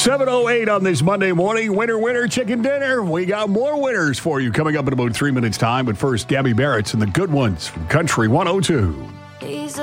7:08 on this Monday morning. Winner, chicken dinner. We got more winners for you coming up in about 3 minutes' time. But first, Gabby Barrett's and the good ones from Country 102.